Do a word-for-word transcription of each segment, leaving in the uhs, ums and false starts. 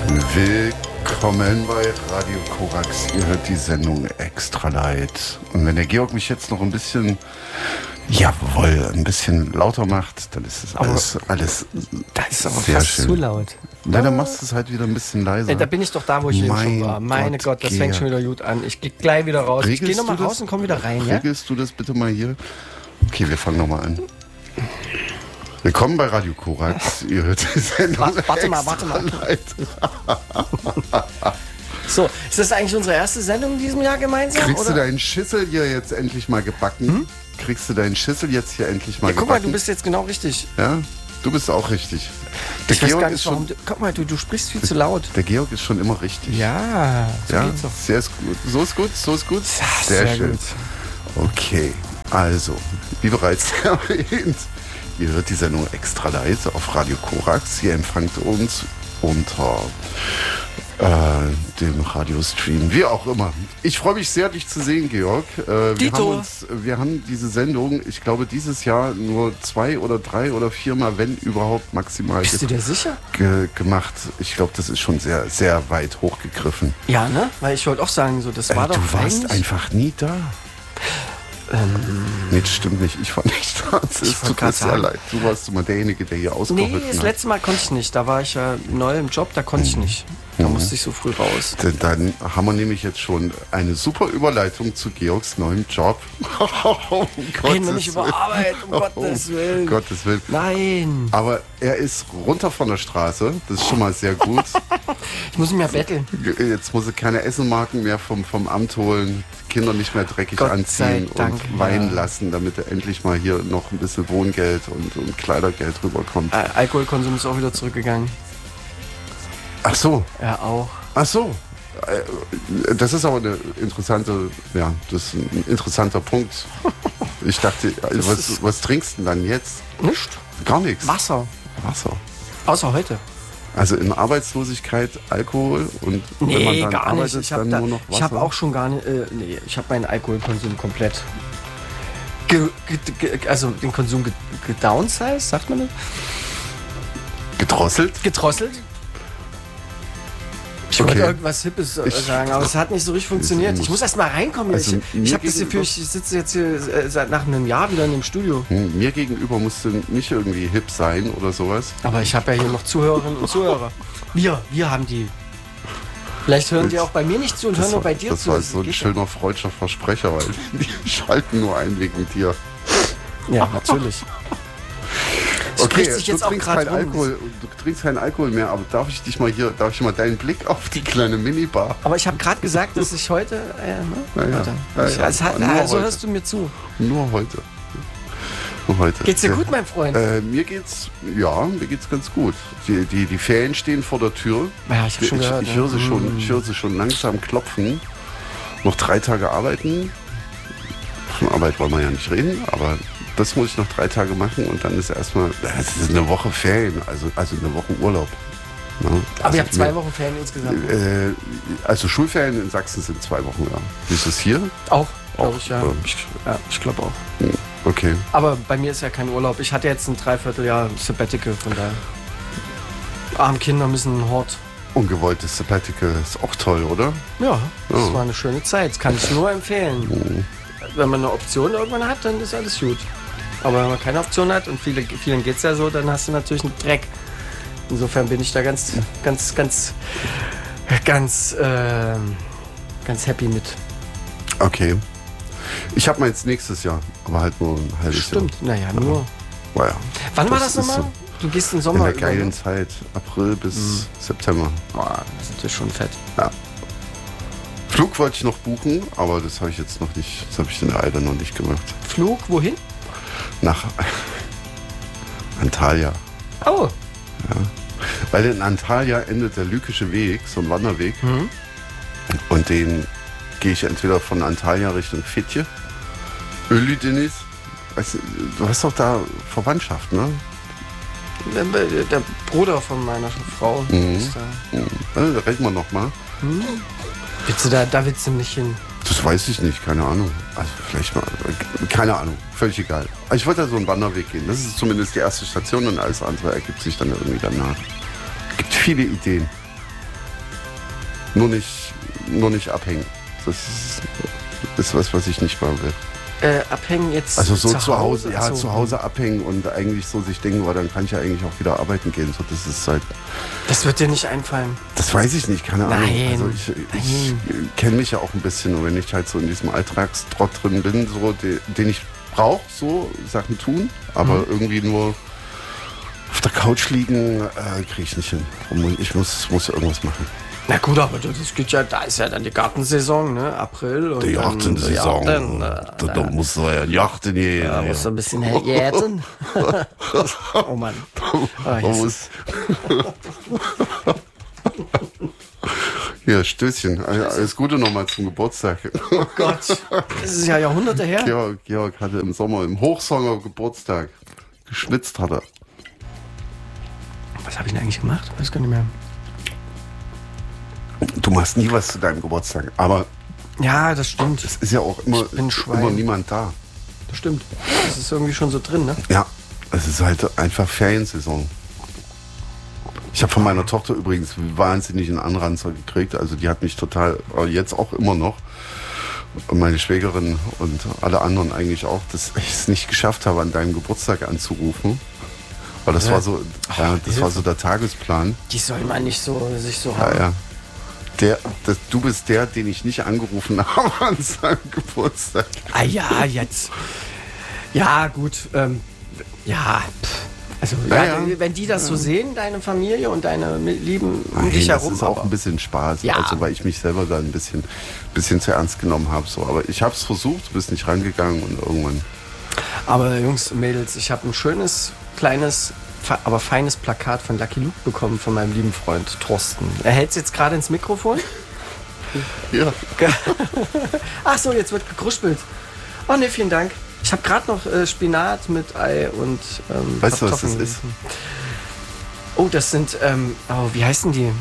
Willkommen bei Radio Korax. Ihr hört die Sendung Extra Light. Und wenn der Georg mich jetzt noch ein bisschen, jawohl, ein bisschen lauter macht, dann ist es alles, aber alles das ist aber sehr fast schön. Zu laut. Na, dann machst du es halt wieder ein bisschen leiser. Äh, da bin ich doch da, wo ich eben schon war. Meine Gott, Gott das fängt schon wieder gut an. Ich gehe gleich wieder raus. Regelst ich gehe nochmal raus und komme wieder rein. Regelst ja? du das bitte mal hier? Okay, wir fangen nochmal an. Willkommen bei Radio Korax. Ihr hört die Sendung. Warte, warte mal, warte mal. So, ist das eigentlich unsere erste Sendung in diesem Jahr gemeinsam? Kriegst oder? du deinen Schüssel hier jetzt endlich mal gebacken? Hm? Kriegst du deinen Schüssel jetzt hier endlich mal ja, guck gebacken? Guck mal, du bist jetzt genau richtig. Ja, du bist auch richtig. Der ich weiß Georg gar nicht, ist schon, warum du, guck mal, du, du sprichst viel zu laut. Der Georg ist schon immer richtig. Ja, so ja, geht's doch. Sehr ist gut. So ist gut, so ist gut. Ja, sehr, sehr schön. Gut. Okay, also, wie bereits erwähnt, ihr hört die Sendung Extra Light auf Radio Korax. Ihr empfangt uns unter äh, dem Radiostream, wie auch immer. Ich freue mich sehr, dich zu sehen, Georg. Äh, wir, haben uns, wir haben diese Sendung, ich glaube, dieses Jahr nur zwei oder drei oder viermal, wenn überhaupt, maximal Bist du dir sicher? Ge- gemacht. Ich glaube, das ist schon sehr, sehr weit hochgegriffen. Ja, ne? Weil ich wollte auch sagen, so, das war äh, doch Du warst eigentlich einfach nie da. Ähm, nee, das stimmt nicht. Ich war nicht da. Es tut mir sehr leid. Du warst immer derjenige, der hier ausgeholfen hat. Nee, das letzte Mal konnte ich nicht. Da war ich ja neu im Job, da konnte ich nicht. Da mhm. musste ich so früh raus. Denn dann haben wir nämlich jetzt schon eine super Überleitung zu Georgs neuem Job. Oh, Reden wir nicht über Arbeit, um oh, Gottes Willen. Gottes Willen. Nein. Aber er ist runter von der Straße. Das ist schon mal sehr gut. Ich muss ihn mehr betteln. Jetzt muss er keine Essenmarken mehr vom, vom Amt holen. Kinder nicht mehr dreckig Gott anziehen Dank, und weinen ja. lassen, damit er endlich mal hier noch ein bisschen Wohngeld und, und Kleidergeld rüberkommt. Äh, Alkoholkonsum ist auch wieder zurückgegangen. Ach so. Er auch. Ach so. Das ist aber eine interessante, ja, das ist ein interessanter Punkt. Ich dachte, also was, was trinkst du denn dann jetzt? Nichts. Gar nichts. Wasser. Wasser. Außer heute. Also in Arbeitslosigkeit Alkohol und nee, wenn man dann gar arbeitet, nicht. Ich habe dann nur noch Wasser? Ich habe auch schon gar nicht, äh, nee, ich habe meinen Alkoholkonsum komplett, ge, ge, ge, also den Konsum ge, gedownsized, sagt man das? Gedrosselt? Gedrosselt. Ich okay. wollte irgendwas Hippes ich, sagen, aber es hat nicht so richtig funktioniert. Ich muss erst mal reinkommen. Also ich ich habe das Gefühl, ich sitze jetzt hier äh, seit nach einem Jahr wieder in dem Studio. Mir gegenüber musste nicht irgendwie hip sein oder sowas. Aber ich habe ja hier noch Zuhörerinnen und Zuhörer. Wir, wir haben die. Vielleicht hören die auch bei mir nicht zu und hören nur bei dir das zu. Das war so ein schöner freudscher Versprecher, weil die schalten nur ein wegen dir. Ja, natürlich. Okay, sich jetzt du, trinkst kein Alkohol, du trinkst keinen Alkohol mehr, aber darf ich dich mal hier, darf ich mal deinen Blick auf die kleine Minibar? Aber ich habe gerade gesagt, dass ich heute, äh, ne? Ja, ja. Warte. Ja, ich, ja. also, Nur also heute. hörst du mir zu. Nur heute. Nur heute. Geht's dir gut, mein Freund? Äh, mir geht's, ja, mir geht's ganz gut. Die, die, die Ferien stehen vor der Tür. Ja, ich habe schon gehört. Ich, ich höre sie schon, ich höre sie schon langsam klopfen. Noch drei Tage arbeiten. Von Arbeit wollen wir ja nicht reden, aber das muss ich noch drei Tage machen und dann ist erstmal, es ist eine Woche Ferien, also, also eine Woche Urlaub. Ja, aber also ihr habt zwei mir, Wochen Ferien insgesamt? Äh, also Schulferien in Sachsen sind zwei Wochen, ja. Wie ist es hier? Auch, glaube ich, ja. ja. Ich, ja, ich glaube auch. Okay. Aber bei mir ist ja kein Urlaub. Ich hatte jetzt ein Dreivierteljahr Sabbatical, von daher. Arme Kinder müssen einen Hort. Ungewolltes Sabbatical ist auch toll, oder? Ja, das oh. war eine schöne Zeit. Das kann ich nur empfehlen. Mhm. Wenn man eine Option irgendwann hat, dann ist alles gut. Aber wenn man keine Option hat, und viele, vielen geht es ja so, dann hast du natürlich einen Dreck. Insofern bin ich da ganz, ganz, ganz, ganz, äh, ganz happy mit. Okay. Ich habe meins nächstes Jahr, aber halt nur ein halbes Stimmt. Jahr. Naja, nur. Ja. Ja. Wann das war das nochmal? So du gehst im Sommer. In der geilen Zeit, April bis mhm. September. Oh, das ist natürlich schon fett. Ja. Flug wollte ich noch buchen, aber das habe ich jetzt noch nicht, das habe ich in der Eile noch nicht gemacht. Flug, wohin? Nach Antalya. Oh. Ja. Weil in Antalya endet der Lykische Weg, so ein Wanderweg. Mhm. Und den gehe ich entweder von Antalya Richtung Fitje, Ölidenis. Weißt du, du hast doch da Verwandtschaft, ne? Der, der Bruder von meiner Frau mhm. ist da. Mhm. Ja, da reden wir noch mal. Mhm. Willst du da, da willst du nicht hin? Das weiß ich nicht, keine Ahnung. Also vielleicht mal, keine Ahnung, völlig egal. Aber ich wollte da so einen Wanderweg gehen. Das ist zumindest die erste Station und alles andere ergibt sich dann irgendwie danach. Es gibt viele Ideen. Nur nicht, nur nicht abhängen. Das ist, ist was, was ich nicht machen will. Äh, abhängen jetzt Also so zu zu Hause, Hause? ja, Ach so. zu Hause abhängen und eigentlich so sich denken, oh, dann kann ich ja eigentlich auch wieder arbeiten gehen. So, das ist halt, Das wird dir nicht einfallen. das weiß ich nicht, keine Ahnung. Nein, Also ich, ich kenne mich ja auch ein bisschen und wenn ich halt so in diesem Alltagstrott drin bin, so, den, den ich brauche, so Sachen tun, aber Mhm. irgendwie nur auf der Couch liegen, äh, kriege ich nicht hin. Ich muss, muss irgendwas machen. Na gut, aber das geht ja, da ist ja dann die Gartensaison, ne? April. Und Die dann- Jachtensaison, Ja, dann, da, äh, da muss er ja jachten gehen. da musst du ein bisschen jäten. Oh Mann. Oh, Man jetzt- muss ja, Stößchen. Alles Gute nochmal zum Geburtstag. Oh Gott, das ist ja Jahrhunderte her. Georg, Georg hatte im Sommer, im Hochsommer Geburtstag. Geschwitzt hat er. Was habe ich denn eigentlich gemacht? Weiß gar nicht mehr. Du machst nie was zu deinem Geburtstag, aber Ja, das stimmt. es ist ja auch immer, Ich bin ein Schwein. immer niemand da. Das stimmt. Das ist irgendwie schon so drin, ne? Ja, es ist halt einfach Feriensaison. Ich habe von meiner Tochter übrigens wahnsinnig einen Anranzer gekriegt. Also die hat mich total, äh, jetzt auch immer noch, und meine Schwägerin und alle anderen eigentlich auch, dass ich es nicht geschafft habe, an deinem Geburtstag anzurufen. Weil das Ja. war so, ja, das Hilfe. war so der Tagesplan. Die soll man nicht so sich so Ja, haben. ja. Der, das, du bist der, den ich nicht angerufen habe an seinem Geburtstag. Ah ja, jetzt. Ja, gut. Ähm, ja, pff. Also, ja, Ja, ja. wenn die das so sehen, deine Familie und deine Lieben um Nein, dich das herum. ist auch aber- ein bisschen Spaß, Ja. also weil ich mich selber da ein bisschen, bisschen zu ernst genommen habe. So. Aber ich habe es versucht, du bist nicht rangegangen und irgendwann. Aber Jungs und Mädels, ich habe ein schönes, kleines, fe- aber feines Plakat von Lucky Luke bekommen von meinem lieben Freund Thorsten. Er hält es jetzt gerade ins Mikrofon. Ja. Ach so, jetzt wird gekruspelt. Oh ne, vielen Dank. Ich habe gerade noch äh, Spinat mit Ei und ähm, Weißt du, was das Kartoffeln ist? gegessen. Oh, das sind, ähm, oh, wie heißen die?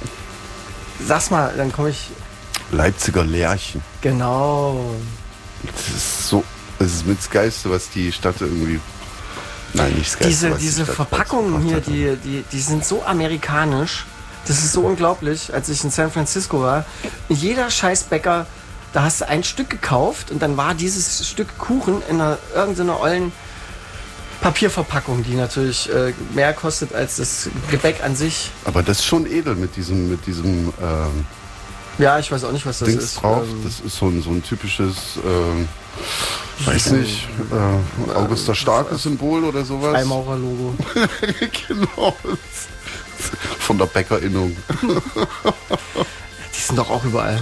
Sag's mal, dann komme ich. Leipziger Lerchen. Genau. Das ist so, das ist mit das Geilste, was die Stadt irgendwie. Nein, nicht das Geilste. Diese, was die diese Stadt Verpackungen hier, rausgebracht hat. die, die, die sind so amerikanisch. Das ist so unglaublich. Als ich in San Francisco war, jeder Scheißbäcker, da hast du ein Stück gekauft und dann war dieses Stück Kuchen in einer irgendeiner ollen Papierverpackung, die natürlich äh, mehr kostet als das Gebäck an sich. Aber das ist schon edel mit diesem, mit diesem ähm, Ja, ich weiß auch nicht, was das Dings ist. drauf. Ähm, Das ist so ein, so ein typisches, ähm, weiß nicht, äh, Augusta Starke Symbol oder sowas. Freimaurer-Logo. Genau. Von der Bäckerinnung. Die sind doch auch überall.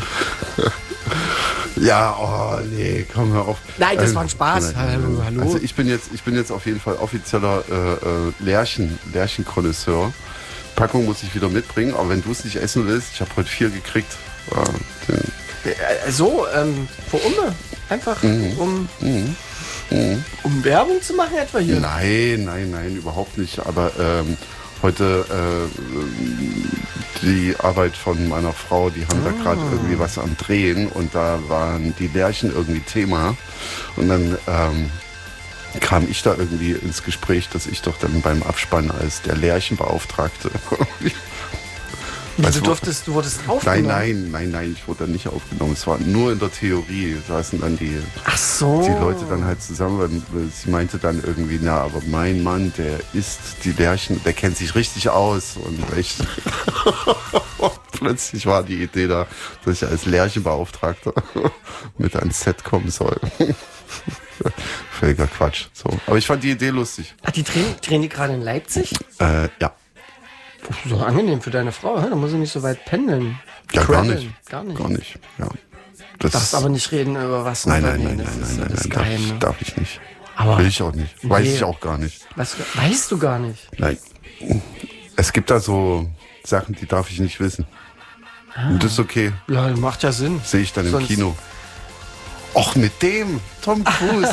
Ja, oh nee, komm hör auf. Nein, das Ähm, war ein Spaß. nein, nein, Hallo, nein. hallo. Also ich bin jetzt, ich bin jetzt auf jeden Fall offizieller äh, äh, Lärchen, Lärchen-Konnoisseur. Packung muss ich wieder mitbringen, aber wenn du es nicht essen willst, ich habe heute vier gekriegt. Ja, den, Äh, So, ähm, vor Umme. Einfach, um, um Werbung zu machen etwa hier. Nein, nein, nein, überhaupt nicht. Aber ähm, heute äh, die Arbeit von meiner Frau, die haben da gerade irgendwie was am Drehen und da waren die Lärchen irgendwie Thema. Und dann ähm, kam ich da irgendwie ins Gespräch, dass ich doch dann beim Abspann als der Lärchenbeauftragte. Wie, Also- du durftest, du wurdest Nein, aufgenommen? nein, nein, nein, ich wurde da nicht aufgenommen. Es war nur in der Theorie. Da saßen dann die, Ach so. die Leute dann halt zusammen. weil Sie meinte dann irgendwie, na, aber mein Mann, der isst die Lärchen, der kennt sich richtig aus. Und echt. Plötzlich war die Idee da, dass ich als Lärchenbeauftragter mit ans Set kommen soll. Völliger Quatsch. So. Aber ich fand die Idee lustig. Ach, die drehen, drehen die gerade in Leipzig? Äh, ja. So angenehm für deine Frau, hä? Da muss sie nicht so weit pendeln. Ja, gar Traveln. nicht. Gar nicht. Gar nicht. Ja. Das Darfst aber nicht reden über was. Nein, oder? nein, Nee, nein, das nein, ist nein, ja nein, das nein, darf, Geheim, ich, ne? darf ich nicht. Aber Will ich auch nicht. Weiß Nee. ich auch gar nicht. Was, weißt du gar nicht. Nein. Es gibt da so Sachen, die darf ich nicht wissen. Und das ist okay. Ja, macht ja Sinn. Sehe ich dann im Sonst- Kino. Och, mit dem Tom Cruise.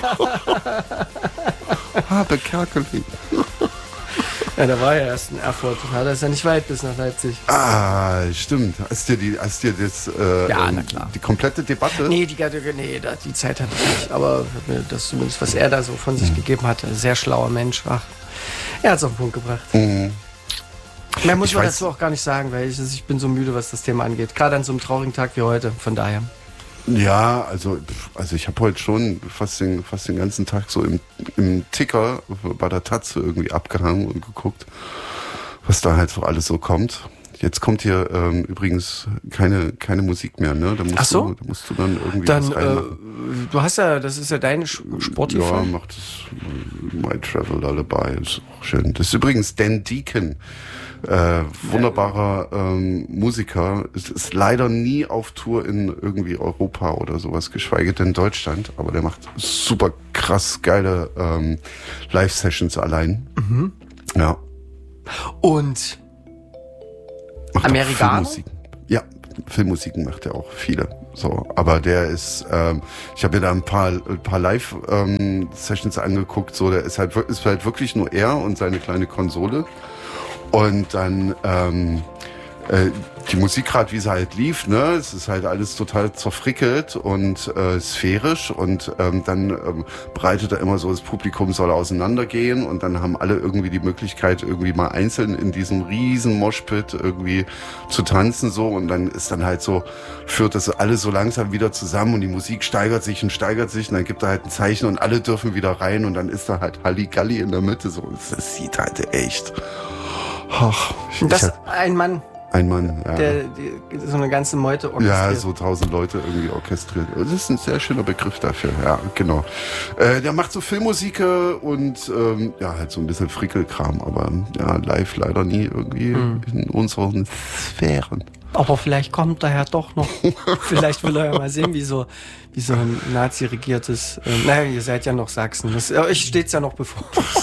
Habe Kerkeling. Ja, da war ja erst in Erfurt. Ja, das ist ja nicht weit bis nach Leipzig. Ah, stimmt. Hast dir, die, hast dir das, äh, Ja, ähm, na klar. die komplette Debatte? Nee, die, nee da, die Zeit hatte ich nicht. Aber das zumindest, was er da so von sich gegeben hat, ein sehr schlauer Mensch. Ach, er hat es auf den Punkt gebracht. Mhm. Mehr muss Ich man weiß- dazu auch gar nicht sagen, weil ich, ich bin so müde, was das Thema angeht. Gerade an so einem traurigen Tag wie heute, von daher. Ja, also, also ich habe heute schon fast den, fast den ganzen Tag so im, im Ticker bei der Taz irgendwie abgehangen und geguckt, was da halt so alles so kommt. Jetzt kommt hier ähm, übrigens keine, keine Musik mehr, ne? Da musst Ach so? du, da musst du dann irgendwie Dann, was äh, reinmachen. du hast ja, das ist ja deine Spotify. Ja, macht das My Travel Lullaby, ist auch schön. Das ist übrigens Dan Deacon, äh, wunderbarer ähm, Musiker. Es ist leider nie auf Tour in irgendwie Europa oder sowas, geschweige denn Deutschland, aber der macht super krass geile ähm, Live-Sessions allein. Mhm. Ja. Und Macht auch Americano? Filmmusiken. Ja, Filmmusiken macht er auch viele. So, aber der ist, ähm, ich habe mir da ein paar, ein paar Live-Sessions angeguckt. So, der ist halt, wir- ist halt wirklich nur er und seine kleine Konsole. Und dann ähm, äh, die Musik gerade, wie sie halt lief, ne, es ist halt alles total zerfrickelt und äh, sphärisch und ähm, dann ähm, breitet er immer so, das Publikum soll auseinandergehen und dann haben alle irgendwie die Möglichkeit, irgendwie mal einzeln in diesem riesen Moshpit irgendwie zu tanzen so und dann ist dann halt so, führt das alles so langsam wieder zusammen und die Musik steigert sich und steigert sich und dann gibt er halt ein Zeichen und alle dürfen wieder rein und dann ist da halt Halligalli in der Mitte so. Das sieht halt echt. Ach, ich, das ich ist ein Mann, ein Mann, ja. der die, so eine ganze Meute Ja, orchestriert. so tausend Leute irgendwie orchestriert. Das ist ein sehr schöner Begriff dafür, ja, genau. Äh, der macht so Filmmusik und ähm, ja, halt so ein bisschen Frickelkram, aber ja, live leider nie irgendwie Hm. in unseren Sphären. Aber vielleicht kommt er ja doch noch. Vielleicht will er ja mal sehen, wie so, wie so ein Nazi-regiertes. Ähm, naja, ihr seid ja noch Sachsen. Das, äh, euch steht's ja noch bevor.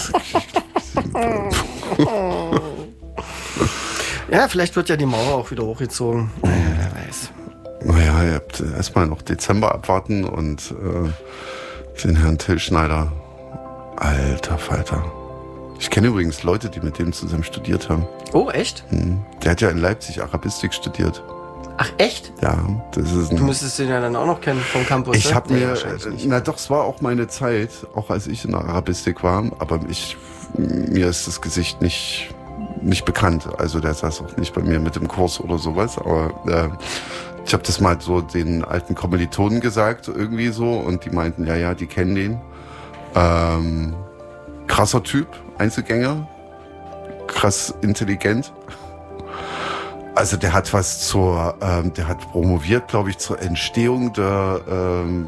Ja, vielleicht wird ja die Mauer auch wieder hochgezogen. Naja, wer weiß. Naja, ihr habt erstmal noch Dezember abwarten und äh, den Herrn Till Schneider. Alter Falter. Ich kenne übrigens Leute, die mit dem zusammen studiert haben. Oh, echt? Hm. Der hat ja in Leipzig Arabistik studiert. Ach, echt? Ja, das ist ein Du müsstest den ja dann auch noch kennen vom Campus. Ich ne? habe Nee, mir, wahrscheinlich nicht. na doch, es war auch meine Zeit, auch als ich in der Arabistik war, aber ich, mir ist das Gesicht nicht, nicht bekannt. Also der saß auch nicht bei mir mit im Kurs oder sowas, aber äh, ich habe das mal so den alten Kommilitonen gesagt, irgendwie so, und die meinten, ja, ja, die kennen den. Ähm, krasser Typ, Einzelgänger, krass intelligent. Also der hat was zur, ähm, der hat promoviert, glaube ich, zur Entstehung der, ähm,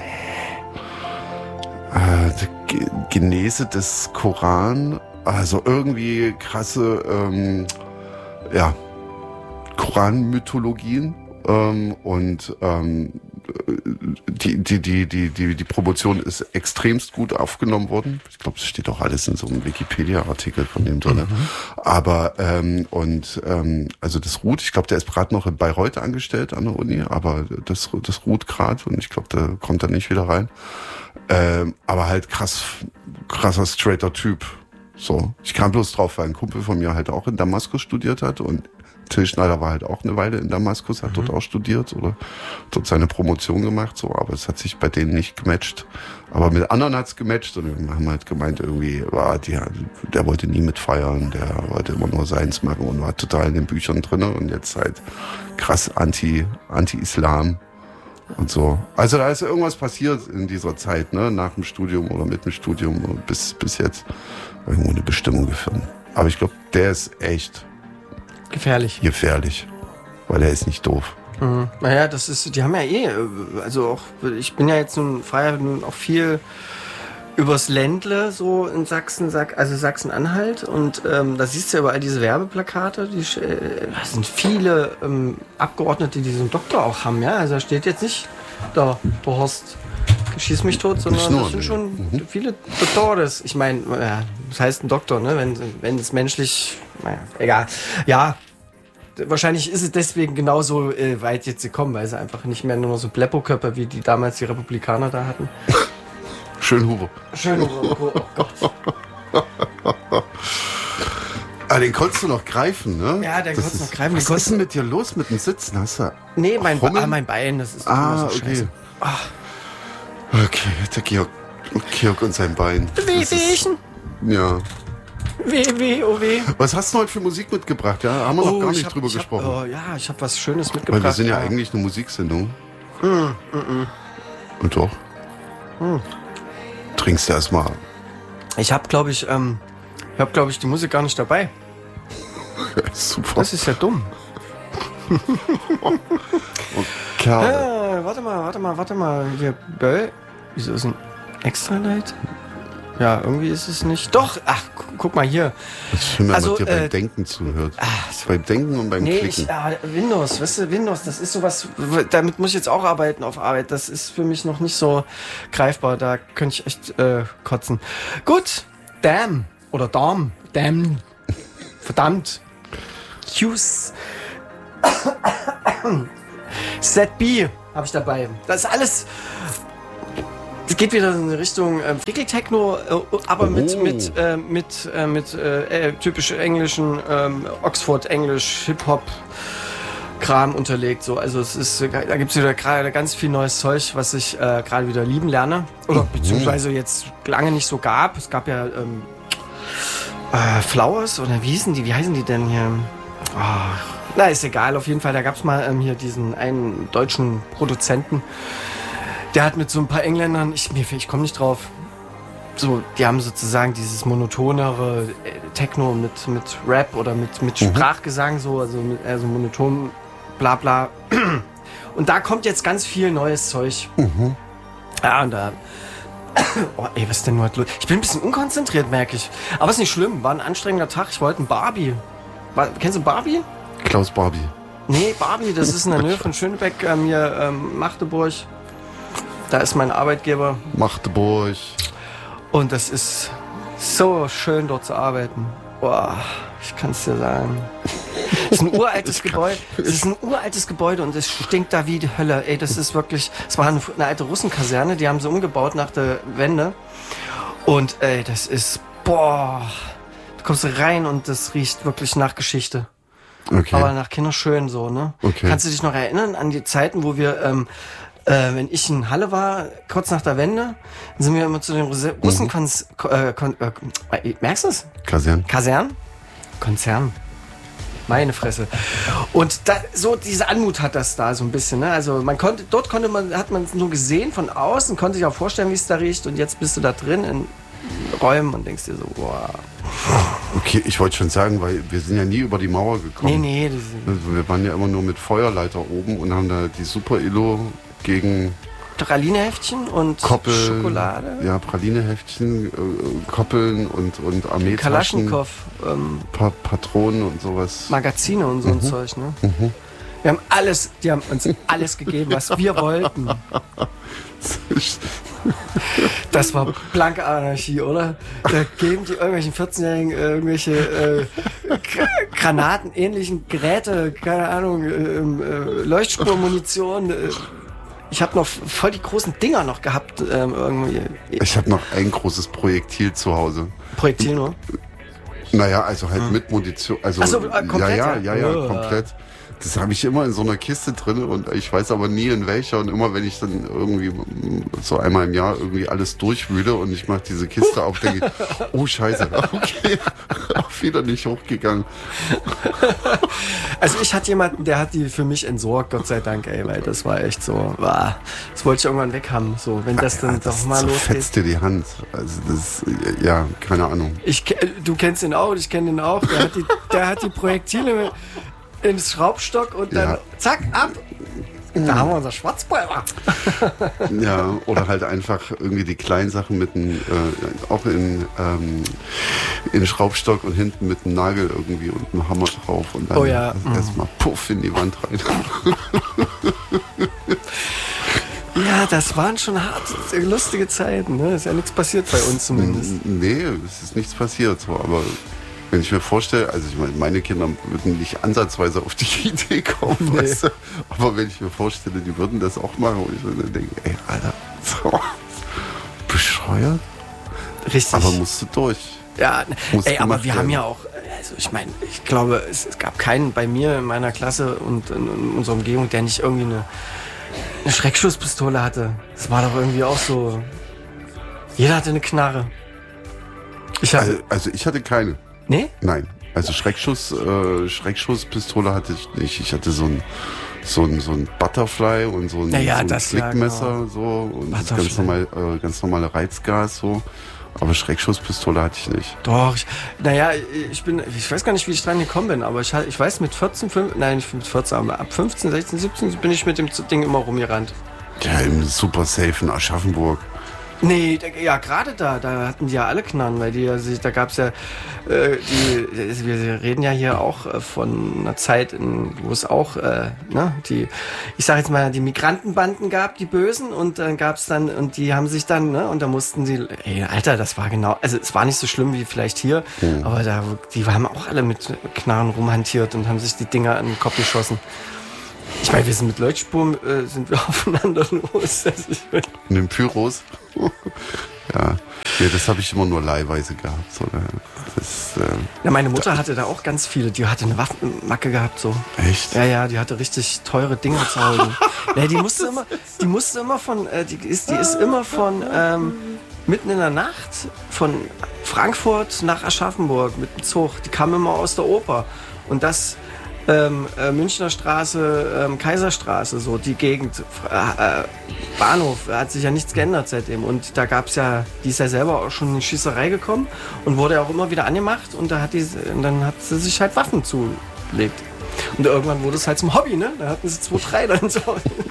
äh, der Ge- Genese des Koran. Also irgendwie krasse, ähm, ja, Koranmythologien. Ähm, und ähm, die, die, die, die, die, die Promotion ist extremst gut aufgenommen worden. Ich glaube, das steht auch alles in so einem Wikipedia-Artikel von dem drin. Mhm. Aber, ähm, und ähm, also das ruht, ich glaube, der ist gerade noch in Bayreuth angestellt an der Uni, aber das, das ruht gerade und ich glaube, der kommt da nicht wieder rein. Ähm, aber halt krass, krasser, straighter Typ. So, ich kam bloß drauf, weil ein Kumpel von mir halt auch in Damaskus studiert hat und Till Schneider war halt auch eine Weile in Damaskus, hat mhm. dort auch studiert oder dort seine Promotion gemacht, so, aber es hat sich bei denen nicht gematcht. Aber mit anderen hat's gematcht und wir haben halt gemeint, irgendwie, war die, der wollte nie mitfeiern, der wollte immer nur seins machen und war total in den Büchern drin und jetzt halt krass anti, anti-Islam und so. Also da ist irgendwas passiert in dieser Zeit, ne, nach dem Studium oder mit dem Studium bis, bis jetzt irgendwo eine Bestimmung gefunden. Aber ich glaube, der ist echt gefährlich. Gefährlich. Weil der ist nicht doof. Mhm. Naja, das ist, die haben ja eh, also auch, ich bin ja jetzt nun, fahre ja nun auch viel übers Ländle, so in Sachsen, also Sachsen-Anhalt und ähm, da siehst du ja überall diese Werbeplakate, die, äh, da sind viele ähm, Abgeordnete, die diesen Doktor auch haben, ja, also da steht jetzt nicht da, der Horst schieß mich tot, sondern nur, das sind schon mhm. viele Doktores. Ich meine, ja, was heißt ein Doktor, ne? Wenn, wenn es menschlich, naja, egal. Ja, wahrscheinlich ist es deswegen genauso äh, weit jetzt gekommen, weil sie einfach nicht mehr nur noch so Bleppo-Körper, wie die damals die Republikaner da hatten. Schönhuber. Schönhuber, oh Gott. Ah, den konntest du noch greifen, ne? Ja, den konntest du noch greifen. Was ist denn mit dir los mit dem Sitzen? Hast du nee, mein, Hummeln? ah, mein Bein, das ist Ah, immer so okay. scheiße. Ah. Okay, der Georg, Georg und sein Bein. Wehwehchen. Ja. Weh, weh, oh weh. Was hast du heute für Musik mitgebracht? Ja, haben wir Oh, noch gar ich nicht hab- drüber ich hab, gesprochen. oh, ja, ich habe was Schönes mitgebracht. Weil wir sind ja eigentlich eine Musiksendung. Und doch? Trinkst du erstmal. Ich habe, glaube ich, ähm, ich habe, glaube ich, die Musik gar nicht dabei. Super. Das ist ja dumm. Kerle. Ah, warte mal, warte mal, warte mal. Hier, Böll. Wieso ist ein extra Light? Ja, irgendwie ist es nicht. Doch, ach, gu- guck mal hier. Das ist schön, wenn Also, man dir äh, beim Denken zuhört. Ah, Beim Denken und beim Nee, Klicken. ich, ah, Windows, weißt du, Windows, das ist sowas, damit muss ich jetzt auch arbeiten auf Arbeit. Das ist für mich noch nicht so greifbar. Da könnte ich echt äh, kotzen. Gut, Damn. Oder Darm. Damn. Verdammt. Q's. Set B habe ich dabei. Das ist alles. Es geht wieder in Richtung äh, Frickel-Techno, äh, aber mit, Oh. mit, äh, mit, äh, mit äh, äh, typisch englischen ähm, Oxford-Englisch, Hip-Hop-Kram unterlegt. So. Also es ist, äh, da gibt es wieder gerade ganz viel neues Zeug, was ich äh, gerade wieder lieben lerne. Oder Mhm. beziehungsweise jetzt lange nicht so gab. Es gab ja ähm, äh, Flowers oder wie hießen die? Wie heißen die denn hier? Ah, na, ist egal. Auf jeden Fall, da gab es mal ähm, hier diesen einen deutschen Produzenten. Der hat mit so ein paar Engländern, ich, mir- ich komme nicht drauf, so, die haben sozusagen dieses monotonere äh, Techno mit, mit Rap oder mit, mit Sprachgesang, so, also, mit, also monoton, bla bla. Und da kommt jetzt ganz viel neues Zeug. Ja, und da. Oh, ey, was ist denn heute los? Ich bin ein bisschen unkonzentriert, merke ich. Aber ist nicht schlimm, war ein anstrengender Tag. Ich wollte ein Barbie. War, kennst du Barbie? Klaus Barbie. Nee, Barbie, das ist in der Nähe von Schönebeck, ähm, hier ähm, Magdeburg. Da ist mein Arbeitgeber Magdeburg. und das ist so schön, dort zu arbeiten. Boah, ich kann es dir sagen. Es ist ein uraltes Gebäude. Es ist ein uraltes Gebäude und es stinkt da wie die Hölle. Ey, das ist wirklich. Es war eine, eine alte Russenkaserne, die haben sie umgebaut nach der Wende. Und ey, das ist. Boah. Du kommst rein und das riecht wirklich nach Geschichte. Okay. Aber nach Kinderschön so, ne? Okay. Kannst du dich noch erinnern an die Zeiten, wo wir, ähm, äh, wenn ich in Halle war, kurz nach der Wende, sind wir immer zu den Russe- Russen, Kons- äh, kon- äh, merkst du es? Kasern. Kasern? Konzern. Meine Fresse. Und da, so diese Anmut hat das da so ein bisschen, ne? Also man konnte, dort konnte man, hat man es nur gesehen von außen, konnte sich auch vorstellen, wie es da riecht und jetzt bist du da drin in Räumen und denkst dir so, boah. Okay, ich wollte schon sagen, weil wir sind ja nie über die Mauer gekommen. Nee, nee, das ist Also wir waren ja immer nur mit Feuerleiter oben und haben da die Super-Illo gegen Pralineheftchen und Koppeln, Schokolade. ja, Pralineheftchen, äh, Koppeln und, und Armeetaschen, Kalaschnikow, ähm, pa Patronen und sowas. Magazine und so ein Zeug, ne? Wir haben alles, die haben uns alles gegeben, was wir wollten. Das war blanke Anarchie, oder? Da geben die irgendwelchen vierzehnjährigen irgendwelche äh, G- granatenähnlichen Geräte, keine Ahnung, äh, äh, Leuchtspurmunition. Äh, ich habe noch voll die großen Dinger noch gehabt, ähm, irgendwie. Ich habe noch ein großes Projektil zu Hause. Projektil nur. Naja, also halt mit Munition. Also, Ach so, äh, komplett, ja, ja? ja, ja, ja, Oh. komplett. Das habe ich immer in so einer Kiste drin und ich weiß aber nie in welcher. Und immer wenn ich dann irgendwie so einmal im Jahr irgendwie alles durchwühle und ich mache diese Kiste auf, denke ich, oh Scheiße, okay, auch wieder nicht hochgegangen. Also ich hatte jemanden, der hat die für mich entsorgt, Gott sei Dank, ey, weil das war echt so, wow, das wollte ich irgendwann weg haben, so, wenn das dann das doch mal losgeht. zerfetzt dir die Hand. Also das, ja, keine Ahnung. Ich, ke- du kennst ihn auch, ich kenne ihn auch, der hat die, der hat die Projektile ins Schraubstock und dann Ja. zack, ab. Da haben wir unser Schwarzpulver. Ja, oder halt einfach irgendwie die kleinen Sachen mit einem, äh, auch in, ähm, in Schraubstock und hinten mit einem Nagel irgendwie und einem Hammer drauf und dann Oh ja. erstmal puff in die Wand rein. Ja, das waren schon harte, lustige Zeiten, ne? Ist ja nichts passiert bei uns zumindest. Nee, es ist nichts passiert, so, aber wenn ich mir vorstelle, also ich meine, meine Kinder würden nicht ansatzweise auf die Idee kommen, Nee. weißt du? Aber wenn ich mir vorstelle, die würden das auch machen und ich würde denken, ey, Alter, so, bescheuert, Richtig. aber musst du durch. Ja, Muss ey, aber gemacht wir haben werden. ja auch, also ich meine, ich glaube, es, es gab keinen bei mir in meiner Klasse und in, in unserer Umgebung, der nicht irgendwie eine, eine Schreckschusspistole hatte. Das war doch irgendwie auch so. Jeder hatte eine Knarre. Ich hatte, Also, also ich hatte keine. Nee? Nein. Also Schreckschuss, äh, Schreckschusspistole hatte ich nicht. Ich hatte so ein so ein, so ein Butterfly und so ein, naja, so ein das, Klickmesser, ja, genau. so und das Butterfly. ganz normal, äh, ganz normale Reizgas so. Aber Schreckschusspistole hatte ich nicht. Doch, ich, naja, ich bin, ich weiß gar nicht, wie ich dran gekommen bin, aber ich, ich weiß mit vierzehn, fünfzehn, nein, nicht mit vierzehn, aber ab fünfzehn, sechzehn, siebzehn bin ich mit dem Ding immer rumgerannt. Ja, im Super Safe in Aschaffenburg. Nee, da, ja, gerade da, da hatten die ja alle Knarren, weil die ja, sich- da gab's ja, äh, die, wir reden ja hier auch äh, von einer Zeit, in, wo es auch, äh, ne, die, ich sag jetzt mal, die Migrantenbanden gab, die Bösen, und dann gab's dann, und die haben sich dann, ne, und da mussten sie, ey, Alter, das war genau, also es war nicht so schlimm wie vielleicht hier, Mhm. aber da, die haben auch alle mit Knarren rumhantiert und haben sich die Dinger an den Kopf geschossen. Ich meine, wir sind mit Leuchtspur, äh, sind wir aufeinander los. Also ich mein, In den Pyros. Ja. Nee, das habe ich immer nur leihweise gehabt. So, ne. das, äh, ja, meine Mutter hatte da auch ganz viele. Die hatte eine Waffenmacke gehabt, so. echt? Ja, ja, die hatte richtig teure Dinger zu Hause. Ja, die musste immer, die musste immer von, äh, die ist, die ist immer von ähm, mitten in der Nacht von Frankfurt nach Aschaffenburg mit dem Zug. Die kam immer aus der Oper und das ähm, äh, Münchner Straße, ähm, Kaiserstraße, so die Gegend, äh, äh, Bahnhof, hat sich ja nichts geändert seitdem. Und da gab's ja, die ist ja selber auch schon in die Schießerei gekommen und wurde auch immer wieder angemacht und da hat die, und dann hat sie sich halt Waffen zugelegt. Und irgendwann wurde es halt zum Hobby, ne? Da hatten sie zwei, drei dann so.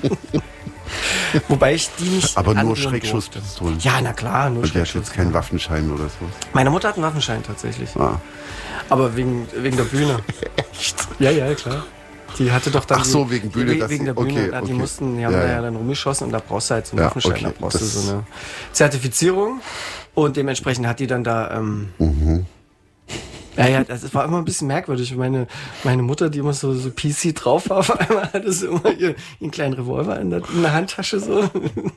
Wobei ich die nicht Aber nur anrühren Schreckschusspistolen. durfte. Ja, na klar, nur Und die hat Schreckschuss. jetzt keinen Waffenschein oder so. Meine Mutter hat einen Waffenschein tatsächlich. Ah. Aber wegen, wegen der Bühne. Echt? Ja, ja, klar. Die hatte doch dann. Ach so, die, wegen Bühne, Die, dass wegen sie- der Bühne. okay, na, die okay. mussten, die haben Ja, da ja. ja dann rumgeschossen und da brauchst du halt zum Ja, Waffenschein, okay, da brauchst du das- so eine Zertifizierung. Und dementsprechend hat die dann da. Ähm, Mhm. Ja, ja, das war immer ein bisschen merkwürdig. Meine, meine Mutter, die immer so, so P C drauf war, auf einmal hatte sie immer ihr, ihren kleinen Revolver in der, in der Handtasche so.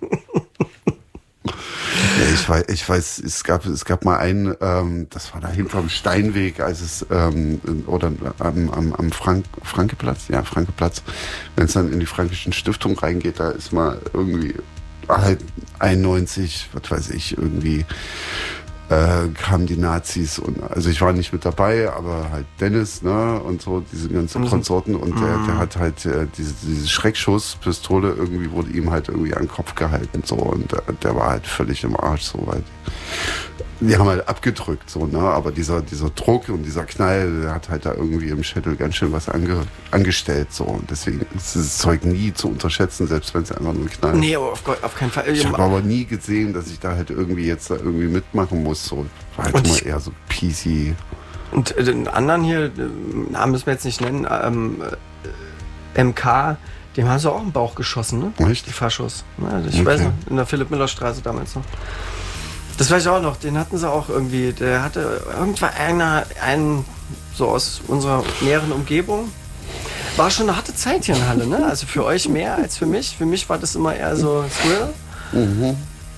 Ja, ich weiß, ich weiß, es gab, es gab mal einen, ähm, das war da hinterm Steinweg, als es, ähm, oder am, am, am Frank, Frankeplatz, ja, Frankeplatz, wenn es dann in die Fränkischen Stiftung reingeht, da ist mal irgendwie halt einundneunzig, was weiß ich, irgendwie, äh, kamen die Nazis und, also ich war nicht mit dabei, aber halt Dennis, ne, und so, diese ganzen Mhm. Konsorten und der, der hat halt äh, diese, diese Schreckschusspistole irgendwie wurde ihm halt irgendwie an den Kopf gehalten, so, und der, der war halt völlig im Arsch, so weit. Die haben halt abgedrückt, so, ne, aber dieser, dieser Druck und dieser Knall, der hat halt da irgendwie im Schädel ganz schön was ange, angestellt, so, und deswegen ist dieses Zeug nie zu unterschätzen, selbst wenn es einfach nur knallt. Nee, aber auf, auf keinen Fall. Ich habe aber nie gesehen, dass ich da halt irgendwie jetzt da irgendwie mitmachen muss. So, war halt Und immer ich- eher so P C. Und äh, den anderen hier, äh, Namen müssen wir jetzt nicht nennen, ähm, äh, M K, dem haben sie auch im Bauch geschossen, ne? Echt? Die Faschos. Ne? Also ich Okay. weiß noch, in der Philipp-Miller-Straße damals noch. Das weiß ich auch noch, den hatten sie auch irgendwie. Der hatte irgendwann einer, einen so aus unserer näheren Umgebung. War schon eine harte Zeit hier in Halle, ne? Also für euch mehr als für mich. Für mich war das immer eher so Thrill.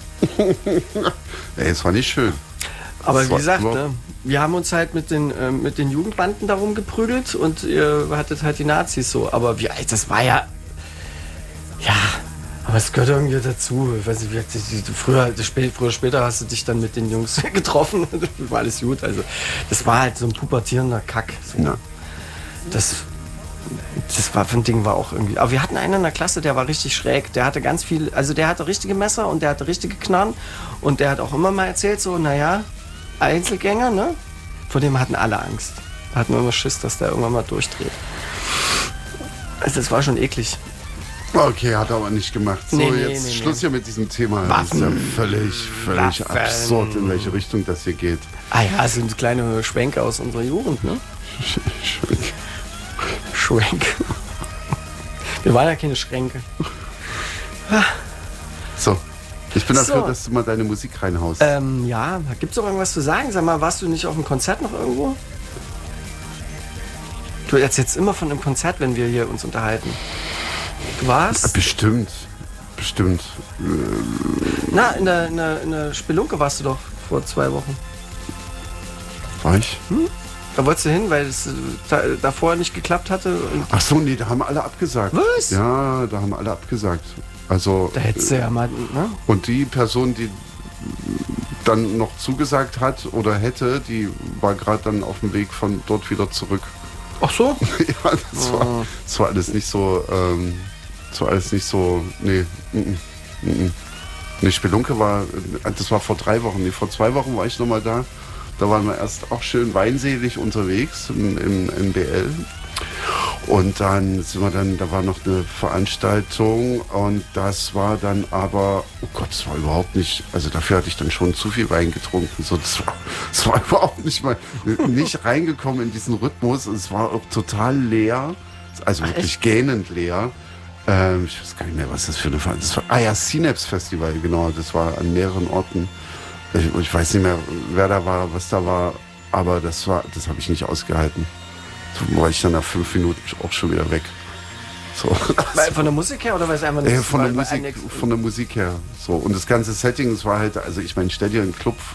Ey, es war nicht schön. Aber Das wie war gesagt, überhaupt- ne, wir haben uns halt mit den, ähm, mit den Jugendbanden darum geprügelt und ihr hattet halt die Nazis so. Aber wie, das war ja. Ja, aber es gehört irgendwie dazu. Ich weiß nicht, wie, die, die, früher, spät, früher später hast du dich dann mit den Jungs getroffen. War alles gut. Also, das war halt so ein pubertierender Kack. So. Ja. Das. Das war für ein Ding war auch irgendwie. Aber wir hatten einen in der Klasse, der war richtig schräg. Der hatte ganz viel, also der hatte richtige Messer und der hatte richtige Knarren. Und der hat auch immer mal erzählt, so, naja, Einzelgänger, ne? Vor dem hatten alle Angst. Da hatten wir immer Schiss, dass der irgendwann mal durchdreht. Also das war schon eklig. Okay, hat er aber nicht gemacht. So, Nee, nee, jetzt nee, Schluss nee. hier mit diesem Thema. Das Waffen. ist ja völlig, völlig Waffen. absurd, in welche Richtung das hier geht. Ah ja, das sind kleine Schwenke aus unserer Jugend, ne? Schwenk. Wir waren ja keine Schränke. So, ich bin dafür, So. dass du mal deine Musik reinhaust. Ähm, ja, gibt's noch irgendwas zu sagen? Sag mal, warst du nicht auf dem Konzert noch irgendwo? Du erzählst immer von einem Konzert, wenn wir hier uns unterhalten. Du warst? Bestimmt, bestimmt. Na, in der, in der, in der Spelunke warst du doch vor zwei Wochen. War ich? Da wolltest du hin, weil es äh, da, davor nicht geklappt hatte. Und Ach so, nee, da haben alle abgesagt. Was? Ja, da haben alle abgesagt. Also, da hättest du ja mal, ne? und die Person, die dann noch zugesagt hat oder hätte, die war gerade dann auf dem Weg von dort wieder zurück. Ach so? Ja, das war, Oh. das war alles nicht so, ähm, das war alles nicht so, nee, mm, mm, mm. Nee, Spelunke war, das war vor drei Wochen, nee, vor zwei Wochen war ich nochmal da. Da waren wir erst auch schön weinselig unterwegs im, im, im B L. Und dann sind wir dann, da war noch eine Veranstaltung und das war dann aber, oh Gott, das war überhaupt nicht, also dafür hatte ich dann schon zu viel Wein getrunken. So, das war, das war überhaupt nicht mal, nicht reingekommen in diesen Rhythmus. Es war auch total leer, also Ach, wirklich echt? gähnend leer. Ähm, ich weiß gar nicht mehr, was das für eine Veranstaltung war. Ah ja, Synapse Festival, genau, das war an mehreren Orten. Ich, ich weiß nicht mehr, wer da war, was da war, aber das war, das habe ich nicht ausgehalten. So war ich dann nach fünf Minuten auch schon wieder weg. So. Weil von der Musik her oder weil es einfach nicht Ja, von, der weil- weil Musik, eine- von der Musik her. So. Und das ganze Setting, es war halt, also ich meine, stell dir einen Club